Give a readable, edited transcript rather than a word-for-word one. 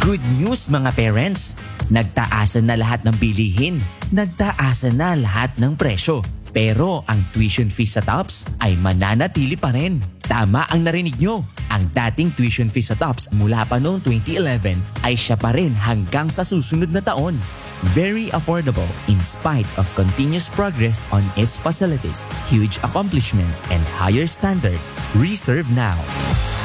Good news mga parents! Nagtaasan na lahat ng bilihin. Nagtaasan na lahat ng presyo. Pero ang tuition fees sa TOPS ay mananatili pa rin. Tama ang narinig nyo. Ang dating tuition fees sa TOPS mula pa noong 2011 ay siya pa rin hanggang sa susunod na taon. Very affordable in spite of continuous progress on its facilities, huge accomplishment, and higher standard. Reserve now.